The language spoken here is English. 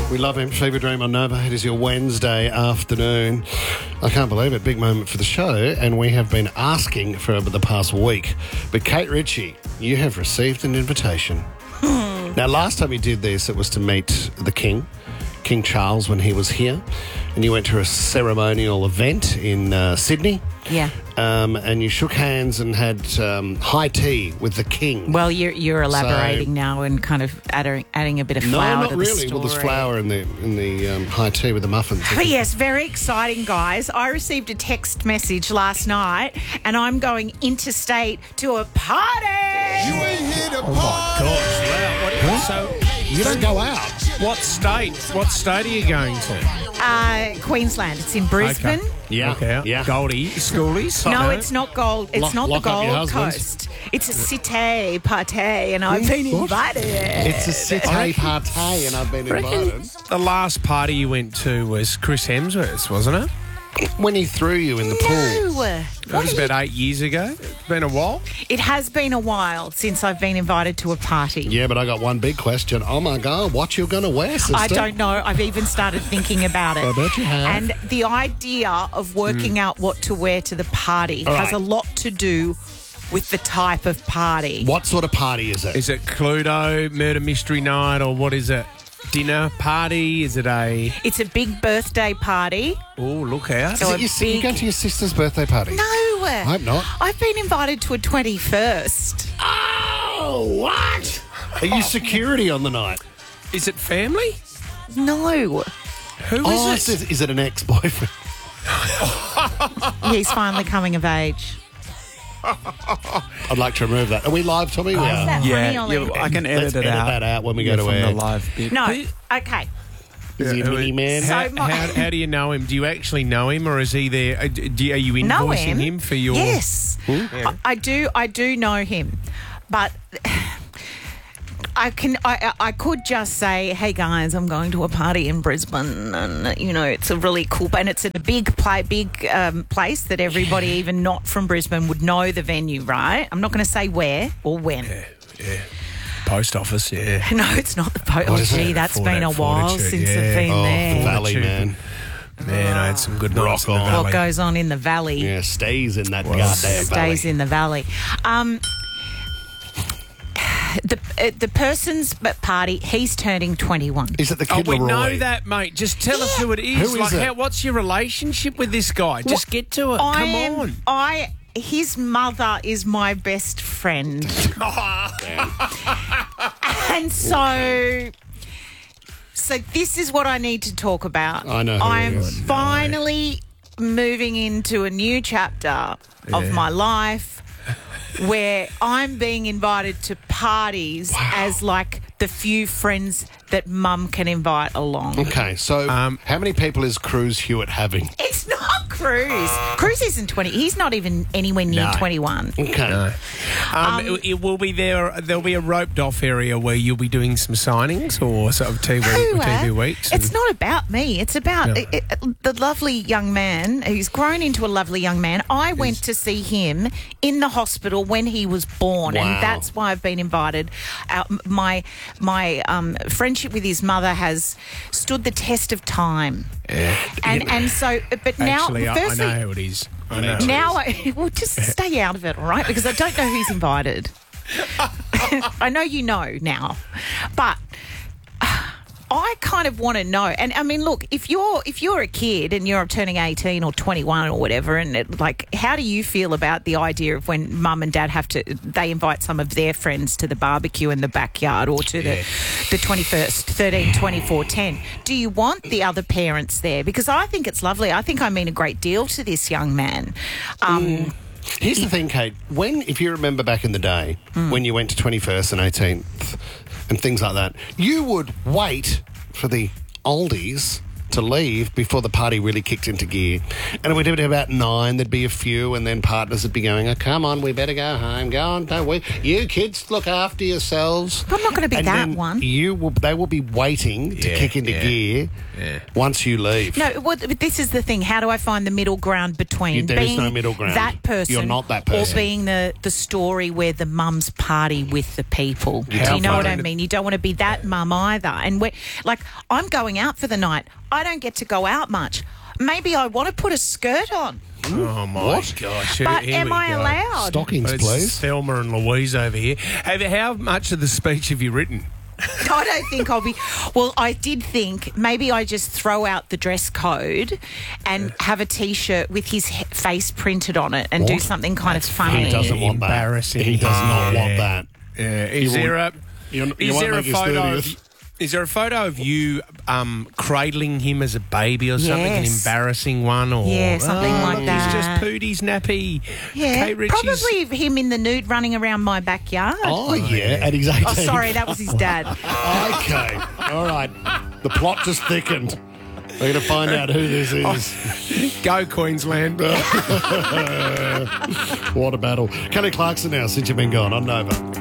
We love him. Fever Dream on Nova. It is your Wednesday afternoon. I can't believe it. Big moment for the show, and we have been asking for the past week. But Kate Ritchie, you have received an invitation. Now, last time you did this, it was to meet the King, King Charles, when he was here. And you went to a ceremonial event in Sydney. Yeah. And you shook hands and had high tea with the King. Well, you're elaborating now and kind of adding a bit of flour no, to not the really. story. Well, there's flour in the high tea with the muffins. But yes, very exciting, guys. I received a text message last night, and I'm going interstate to a party. You ain't here to Oh my gosh! Wow. So You don't go out. what state? What state are you going to? Queensland. It's in Brisbane. Okay. Yeah, Look out. yeah. Goldie, schoolies. No, it's not Gold. It's not the lock up your Gold husbands. Coast. It's a cité party, and I've been invited. It's a cité party, and I've been invited. The last party you went to was Chris Hemsworth's, wasn't it? When he threw you in the pool. No. That was about 8 years ago. It's been a while. It has been a while since I've been invited to a party. Yeah, but I got one big question. Oh, my God, what you going to wear, sister? I don't know. I've even started thinking about it. I bet you have. And the idea of working out what to wear to the party All has right. a lot to do with the type of party. What sort of party is it? Is it Cluedo, murder mystery night, or what is it? Dinner party? Is it a... It's a big birthday party. Oh, look out. So- Is it you go to your sister's birthday party? No. I hope not. I've been invited to a 21st. Oh, what? Are you security on the night? Is it family? No. Who Oh, is it? is it an ex-boyfriend? He's finally coming of age. I'd like to remove that. Are we live, Tommy? We are. that funny, Ollie? I can Let's edit it out. that out when we go to from air. the live bit. No. Who- Okay. Is he a mini man? So- How do you know him? Do you actually know him, or is he there? Are you Know invoicing him for your... Yes. I do know him. But I could just say, hey guys, I'm going to a party in Brisbane, and it's a really cool, and it's at a big place that everybody, even not from Brisbane, would know the venue, right? I'm not going to say where or when. Yeah. Post office, yeah. No, it's not the post. What is Gee, it? that's been a while Fortitude, since yeah. I've been Oh, there. the Valley, Fortitude. man. Man, I had some good nights in the on. valley. What goes on in the valley Yeah, stays in that goddamn stays valley. in the valley. The person's party, he's turning 21. Is it the Oh, Kid we Leroy? know that, mate. Just tell us who it is. Who is it? What's your relationship with this guy? Just get to it. Come on. His mother is my best friend. And so this is what I need to talk about. I know who I it am is. finally moving into a new chapter of my life where I'm being invited to parties as like the few friends that Mum can invite along. Okay, so how many people is Cruz Hewitt having? It's not Cruz. Cruz isn't 20. He's not even anywhere near No. 21. Okay. It will be there. There'll be a roped off area where you'll be doing some signings or sort of TV weeks. It's not about me. It's about No. the lovely young man who's grown into a lovely young man. I went to see him in the hospital when he was born, Wow. and that's why I've been invited. My friendship with his mother has stood the test of time, and so. But now, Actually, I firstly, know who it is. I know. now, well, just stay out of it, all right? Because I don't know who's invited. I know you know now, but I kind of want to know. And I mean, look, if you're a kid and you're turning 18 or 21 or whatever, and how do you feel about the idea of when Mum and Dad they invite some of their friends to the barbecue in the backyard or to the 21st, 13, 24, 10? Do you want the other parents there? Because I think it's lovely. I think I mean a great deal to this young man. Here's the thing, Kate. If you remember back in the day, when you went to 21st and 18th and things like that, you would wait for the oldies to leave before the party really kicked into gear. And we'd be about 9, there'd be a few, and then partners would be going, oh, come on, we better go home. Go on, don't we? You kids, look after yourselves. I'm not going to be And that then one. They will be waiting to kick into gear once you leave. No, well, this is the thing. How do I find the middle ground between There is being no middle ground. that person You're not that person. or being the story where the mums party with the people? Do How you know what far I in- mean? You don't want to be that mum either. And I'm going out for the night. I don't get to go out much. Maybe I want to put a skirt on. Oh, my What? gosh. But Here am we I go. allowed? Stockings, It's please. Thelma and Louise over here. How much of the speech have you written? I don't think I'll be. Well, I did think maybe I just throw out the dress code and have a T-shirt with his face printed on it and do What? something kind of funny. He doesn't want that. Embarrassing. He does not Yeah. want that. Is You there won't- a you is won't there a make his photo 30th. of, is there a photo of you cradling him as a baby or something, an Yes. embarrassing one, or Yeah, something like He's that. just Pootie's nappy. Yeah, Kate Ritchie's- probably him in the nude running around my backyard. Oh, yeah, at his 18th. Oh, sorry, that was his dad. Okay, all right. The plot just thickened. We're going to find out who this is. Go Queensland. What a battle. Kelly Clarkson now, since you've been gone on Nova.